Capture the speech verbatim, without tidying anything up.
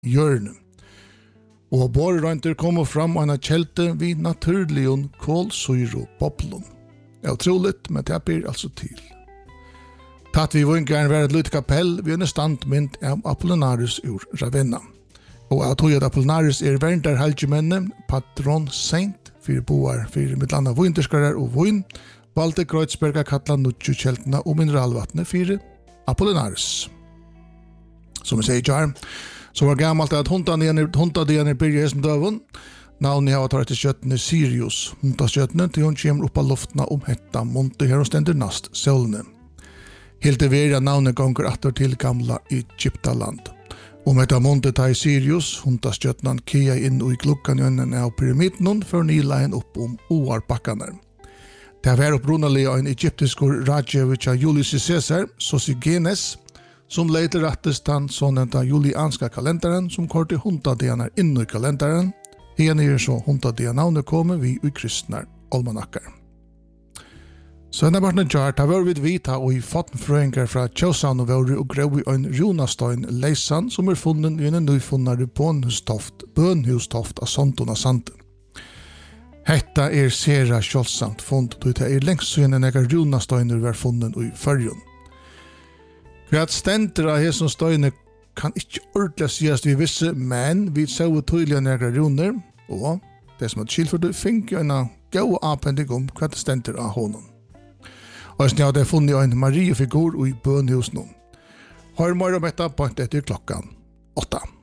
hjørne. Og borrøynter kommer fram av en kjelte vid naturligen kolsyroboblon. Det er utroligt, men det blir altså til. Tatt vi vinkeren være et lite kapell, vi er standmynd av Apollinaris ur Ravenna. Og jeg tror at Apollinaris er verndar helgemenne, patron saint, for boar, for midlanda vinterskarar og vin, valgte Kreutzberga kattla nutju kjeltene og mineralvattnet for Apollinaris. Som jeg sier kjær, så var gammalt at hundadianer byrja i som døven, navnet har tatt til kjøttene Sirius, hundastjøttene, til hun kommer opp av luftene om hetta monte her og stender nast sølene. Helt til verja navnet gonger atter til gamla Egyptaland. Om hetta monte tar Sirius, hundastjøttene kia inn og i klukkan i ønnen av pyramiden, før nyleien opp om oarbakkaner. Det var opprunalig av en egyptisk Rajevich av Julius Caesar, Sosigenes, som leiter rettest han sånne julianska kalenderen, som korte hundadianer inn i kalenderen. Hene er så hundadianavnet kommer vi i kristne almanakker. Så en av barna gjør, det var vi vita og i fattenfrøyngar fra Kjøsan og Våri og grøv i en Runastøyen leisan som er funnet i en nøyfunnare bønhustoft, bønhustoft av Santona Santen. Hetta er sera kjølsamt funnet, og det er lengst siden enn ega Runastøyner var funnet i Førjun. Hva stender av hesson støyne kan ikke ordentlig sies vi visse, men vi så tydelig enn ega runer, og det som er skilført, fikk en god avpending om hva det stender av honom. Og jeg hadde funnet en Marie-figur i bønhusen. Hør mer om dette på etter klokkan åtta.